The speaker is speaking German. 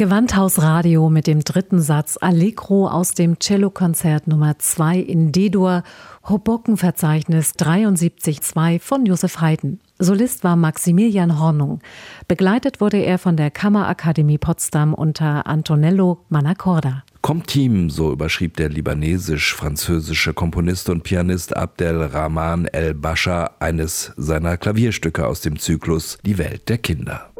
Gewandhaus Radio mit dem dritten Satz Allegro aus dem Cellokonzert Nummer 2 in D-Dur, Hoboken-Verzeichnis 73.2 von Joseph Haydn. Solist war Maximilian Hornung. Begleitet wurde er von der Kammerakademie Potsdam unter Antonello Mannacorda. Comteam, so überschrieb der libanesisch-französische Komponist und Pianist Abdelrahman El-Bascha eines seiner Klavierstücke aus dem Zyklus Die Welt der Kinder.